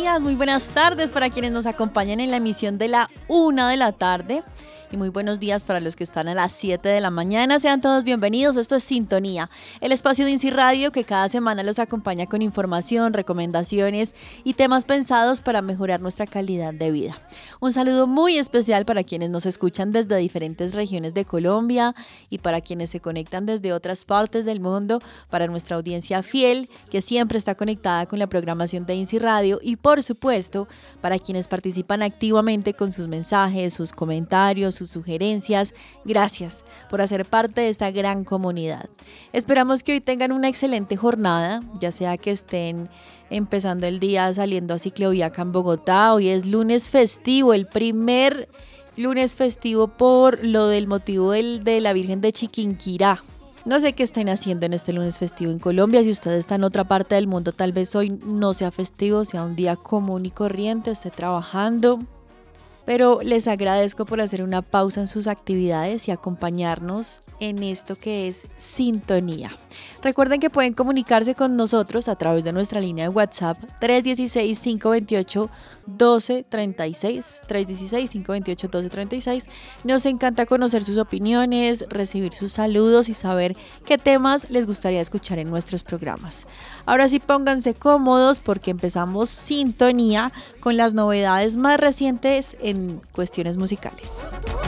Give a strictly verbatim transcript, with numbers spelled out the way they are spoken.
días, muy buenas tardes para quienes nos acompañan en la emisión de la una de la tarde. Y muy buenos días para los que están a las siete de la mañana. Sean todos bienvenidos. Esto es Sintonía, el espacio de INSI Radio que cada semana los acompaña con información, recomendaciones y temas pensados para mejorar nuestra calidad de vida. Un saludo muy especial para quienes nos escuchan desde diferentes regiones de Colombia y para quienes se conectan desde otras partes del mundo, para nuestra audiencia fiel que siempre está conectada con la programación de INSI Radio y por supuesto para quienes participan activamente con sus mensajes, sus comentarios, sus sugerencias. Gracias por hacer parte de esta gran comunidad. Esperamos que hoy tengan una excelente jornada, ya sea que estén empezando el día saliendo a ciclovía acá en Bogotá. Hoy es lunes festivo, el primer lunes festivo por lo del motivo del, de la Virgen de Chiquinquirá. No sé qué estén haciendo en este lunes festivo en Colombia. Si usted está en otra parte del mundo, tal vez hoy no sea festivo, sea un día común y corriente, esté trabajando. Pero les agradezco por hacer una pausa en sus actividades y acompañarnos en esto que es Sintonía. Recuerden que pueden comunicarse con nosotros a través de nuestra línea de WhatsApp tres uno seis, cinco dos ocho, uno dos tres seis, tres uno seis, cinco dos ocho, uno dos tres seis. Nos encanta conocer sus opiniones, recibir sus saludos y saber qué temas les gustaría escuchar en nuestros programas. Ahora sí, pónganse cómodos porque empezamos Sintonía con las novedades más recientes en cuestiones musicales.